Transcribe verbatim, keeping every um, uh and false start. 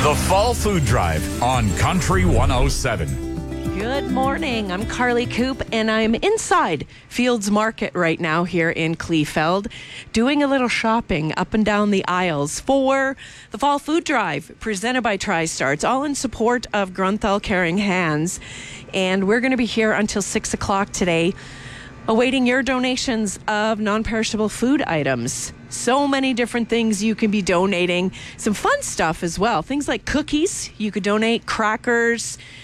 The Fall Food Drive on Country one oh seven. Good morning. I'm Carly Coop, and I'm inside Fields Market right now here in Kleefeld, doing a little shopping up and down the aisles for the Fall Food Drive, presented by TriStar. It's all in support of Grunthal Caring Hands, and we're going to be here until six o'clock today, awaiting your donations of non-perishable food items. So many different things you can be donating. Some fun stuff as well. Things like cookies. You could donate crackers.